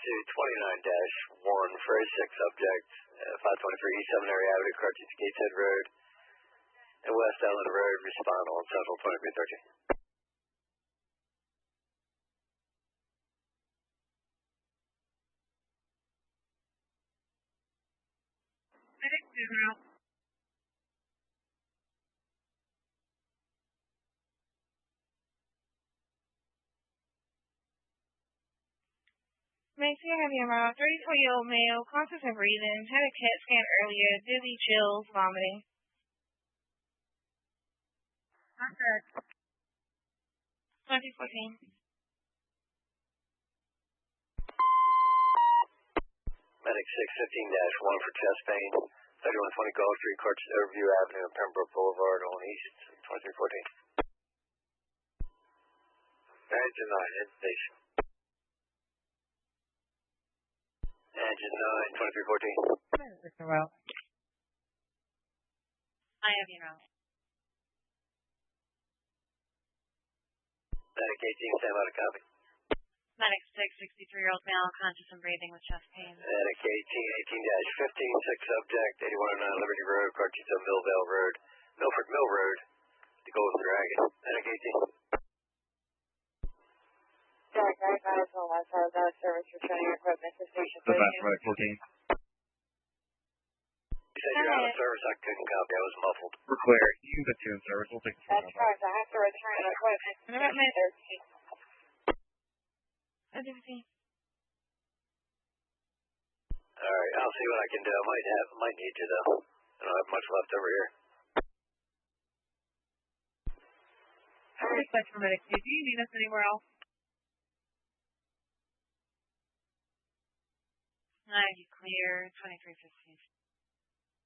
to 29-1 for a 6 subject, 523 East Seminary Avenue, Carthage Gateshead Road, and West Island Road. Respond on Central 2313. Medic 0. Macy, I have your mom. 34-year-old male, conscious of breathing, had a CAT scan earlier, dizzy, chills, vomiting. Contact 2014. Medic 615-1 for chest pain, 3120 Gulf Street, Carthage Overview Avenue, and Pembroke Boulevard on East 2314. Engine 9, inpatient. Engine 9, 2314. Mr. Well. I have your mom. Medic 18, stand by to copy. Medic 6, 63-year-old male, conscious and breathing with chest pain. Medic 18, 18-15, 6 subject, 8109 Liberty Road, Carthage Millvale Road, Milford Mill Road, the Golden Dragon. Medic 18. Jack, I advise on last hour without service returning equipment to station. The back, right, 14. You said you're out of service. I couldn't copy. I was muffled. We're clear. You can get 2 in service. We'll take the phone. That's correct. I have to return equipment to station 13. Alright, I'll see what I can do. I might need you though. I don't have much left over here. Request for medic. Do you need us anywhere else? No, you clear 2315.